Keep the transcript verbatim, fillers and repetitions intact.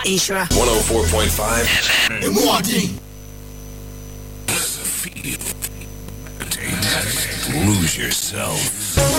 Insura. one oh four point five. Morning. Lose yourself.